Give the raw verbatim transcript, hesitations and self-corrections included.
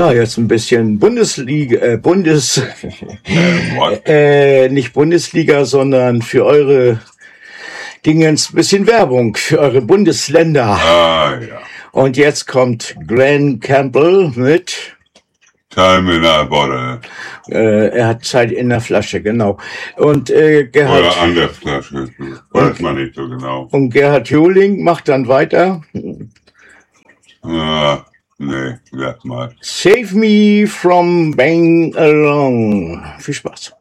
Ja, jetzt ein bisschen Bundesliga, äh, Bundes, äh, nicht Bundesliga, sondern für eure Dingens ein bisschen Werbung für eure Bundesländer. Ah, ja. Und jetzt kommt Glenn Campbell mit Time in a Bottle. Äh, er hat Zeit in der Flasche, genau. Und äh, Gerhard, Oder an der Flasche, weiß man nicht so genau. Und Gerhard Joling macht dann weiter. Ah, nee, sag mal. Save me from being alone. Viel Spaß.